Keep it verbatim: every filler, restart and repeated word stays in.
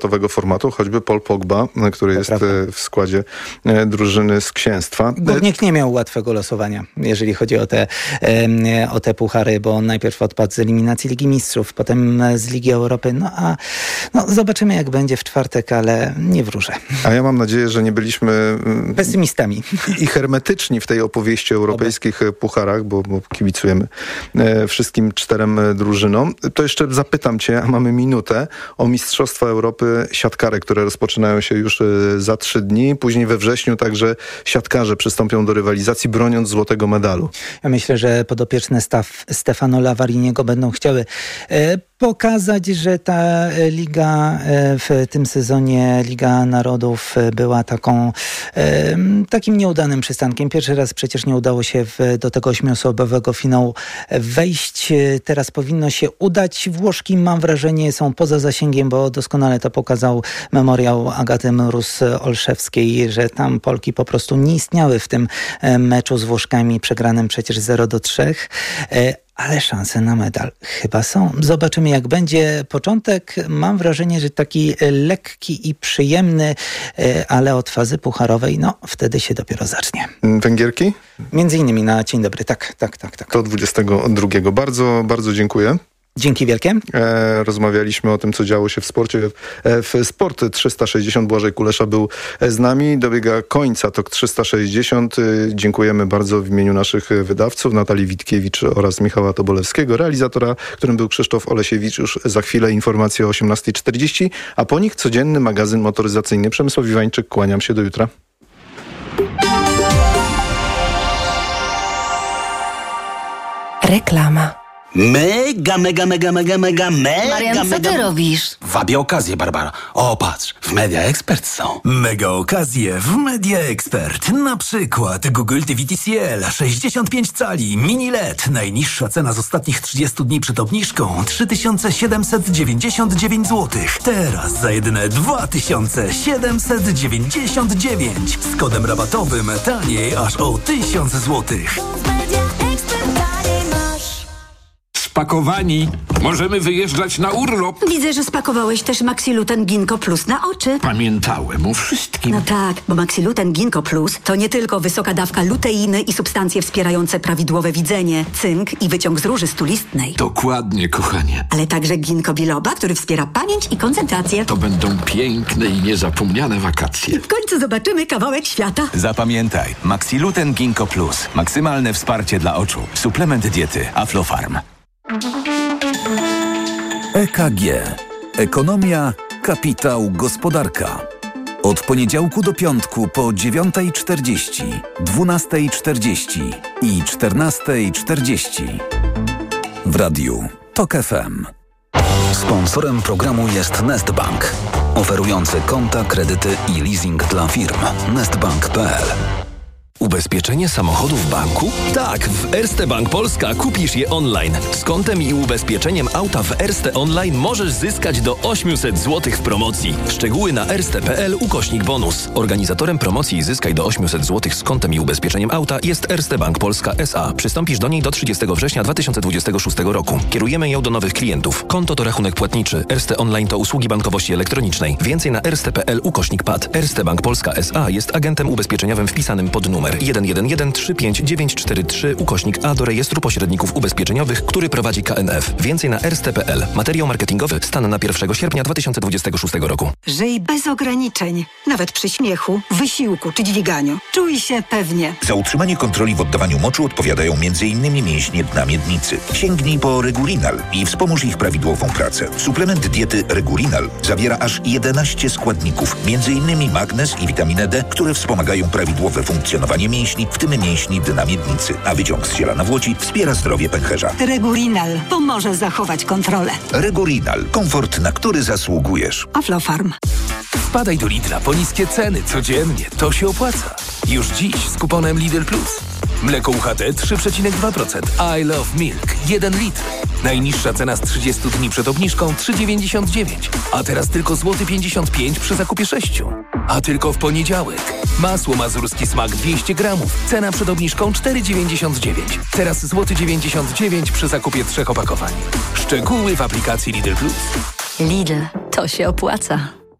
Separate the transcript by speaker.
Speaker 1: sportowego formatu, choćby Paul Pogba, który to jest prawda. w składzie drużyny z Księstwa.
Speaker 2: Górnik nie miał łatwego losowania, jeżeli chodzi o te, o te puchary, bo on najpierw odpadł z eliminacji Ligi Mistrzów, potem z Ligi Europy, no a no, zobaczymy jak będzie w czwartek, ale nie wróżę.
Speaker 1: A ja mam nadzieję, że nie byliśmy
Speaker 2: pesymistami
Speaker 1: i hermetyczni w tej opowieści o europejskich Dobra. pucharach, bo, bo kibicujemy wszystkim czterem drużynom. To jeszcze zapytam cię, a mamy minutę, o Mistrzostwa Europy siatkarek, które rozpoczynają się już za trzy dni. Później we wrześniu także siatkarze przystąpią do rywalizacji, broniąc złotego medalu.
Speaker 2: Ja myślę, że podopieczne Staf, Stefano Lavariniego będą chciały e, pokazać, że ta liga e, w tym sezonie, Liga Narodów była taką e, takim nieudanym przystankiem. Pierwszy raz przecież nie udało się w, do tego ośmioosobowego finału wejść. Teraz powinno się udać. Włoszki, mam wrażenie, są poza zasięgiem, bo doskonale to pokazał memoriał Agaty Mróz-Olszewskiej, że tam Polki po prostu nie istniały w tym meczu z Włoszkami, przegranym przecież zero do trzech. Ale szanse na medal chyba są. Zobaczymy jak będzie. Początek mam wrażenie, że taki lekki i przyjemny, ale od fazy pucharowej, no wtedy się dopiero zacznie.
Speaker 1: Węgierki?
Speaker 2: Między innymi na dzień dobry. Tak, tak, tak. tak.
Speaker 1: To dwudziestego drugiego. Bardzo, bardzo dziękuję.
Speaker 2: Dzięki wielkie.
Speaker 1: E, rozmawialiśmy o tym, co działo się w sporcie. E, w Sport trzysta sześćdziesiąt Błażej Kulesza był z nami. Dobiega końca Tok trzysta sześćdziesiąt. E, dziękujemy bardzo w imieniu naszych wydawców, Natalii Witkiewicz oraz Michała Tobolewskiego, realizatora, którym był Krzysztof Olesiewicz. Już za chwilę informacje o osiemnasta czterdzieści, a po nich codzienny magazyn motoryzacyjny. Przemysław Iwańczyk, kłaniam się, do jutra.
Speaker 3: Reklama.
Speaker 4: Mega, mega, mega, mega, mega, mega,
Speaker 3: Marian, co
Speaker 4: mega...
Speaker 3: ty robisz?
Speaker 4: Wabię okazję, Barbara. O, patrz, w Media Expert są.
Speaker 5: Mega okazje w Media Expert. Na przykład Google T V T C L sześćdziesiąt pięć cali, mini L E D. Najniższa cena z ostatnich trzydziestu dni przed obniżką trzy tysiące siedemset dziewięćdziesiąt dziewięć złotych. Teraz za jedyne dwa tysiące siedemset dziewięćdziesiąt dziewięć. Z kodem rabatowym taniej aż o tysiąc złotych.
Speaker 6: Spakowani. Możemy wyjeżdżać na urlop.
Speaker 3: Widzę, że spakowałeś też Maxiluten Ginkgo Plus na oczy.
Speaker 6: Pamiętałem o wszystkim.
Speaker 3: No tak, bo Maxiluten Ginkgo Plus to nie tylko wysoka dawka luteiny i substancje wspierające prawidłowe widzenie, cynk i wyciąg z róży stulistnej.
Speaker 6: Dokładnie, kochanie.
Speaker 3: Ale także ginkgo biloba, który wspiera pamięć i koncentrację.
Speaker 6: To będą piękne i niezapomniane wakacje.
Speaker 3: W końcu zobaczymy kawałek świata.
Speaker 7: Zapamiętaj, Maxiluten Ginkgo Plus. Maksymalne wsparcie dla oczu. Suplement diety Aflofarm.
Speaker 8: E K G. Ekonomia, kapitał, gospodarka. Od poniedziałku do piątku po dziewiąta czterdzieści, dwunasta czterdzieści i czternasta czterdzieści. W radiu Tok F M.
Speaker 9: Sponsorem programu jest Nestbank, oferujący konta, kredyty i leasing dla firm. nestbank kropka p l.
Speaker 10: Ubezpieczenie samochodu w banku? Tak, w Erste Bank Polska kupisz je online. Z kontem i ubezpieczeniem auta w Erste Online możesz zyskać do osiemset złotych w promocji. Szczegóły na erste kropka p l ukośnik bonus. Organizatorem promocji Zyskaj do osiemset złotych z kontem i ubezpieczeniem auta jest Erste Bank Polska S A. Przystąpisz do niej do trzydziestego września dwa tysiące dwudziestego szóstego roku. Kierujemy ją do nowych klientów. Konto to rachunek płatniczy. Erste Online to usługi bankowości elektronicznej. Więcej na erste kropka p l ukośnik p a d. Erste Bank Polska S A jest agentem ubezpieczeniowym wpisanym pod numer jeden jeden jeden trzy pięć dziewięć cztery trzy ukośnik A do rejestru pośredników ubezpieczeniowych, który prowadzi K N F. Więcej na erste kropka p l. Materiał marketingowy. Stan na pierwszego sierpnia dwa tysiące dwudziestego szóstego roku.
Speaker 11: Żyj bez ograniczeń. Nawet przy śmiechu, wysiłku czy dźwiganiu. Czuj się pewnie.
Speaker 12: Za utrzymanie kontroli w oddawaniu moczu odpowiadają między innymi mięśnie dna miednicy. Sięgnij po Regulinal i wspomóż ich prawidłową pracę. Suplement diety Regulinal zawiera aż jedenaście składników, między innymi magnez i witaminę D, które wspomagają prawidłowe funkcjonowanie mięśni, w tym mięśni dna miednicy, a wyciąg z ciela nawłoci wspiera zdrowie pęcherza.
Speaker 11: Regulinal pomoże zachować kontrolę.
Speaker 12: Regulinal. Komfort, na który zasługujesz.
Speaker 11: Aflofarm.
Speaker 5: Wpadaj do Lidla po niskie ceny codziennie. To się opłaca. Już dziś z kuponem Lidl Plus. Mleko U H T trzy przecinek dwa procent. I Love Milk jeden litr. Najniższa cena z trzydziestu dni przed obniżką trzy dziewięćdziesiąt dziewięć. A teraz tylko złoty pięćdziesiąt pięć przy zakupie sześciu. A tylko w poniedziałek. Masło mazurski smak dwieście gramów. Cena przed obniżką cztery dziewięćdziesiąt dziewięć. Teraz złoty dziewięćdziesiąt dziewięć przy zakupie trzech opakowań. Szczegóły w aplikacji Lidl Plus.
Speaker 3: Lidl, to się opłaca.